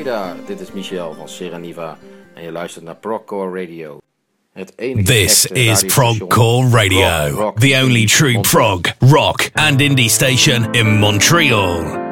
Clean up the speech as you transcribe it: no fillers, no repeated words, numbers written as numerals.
Goeiedag, dit is Michel van Sereniva en je luistert naar Progcore Radio. This is Progcore Radio, the only true prog, rock and indie station in Montreal.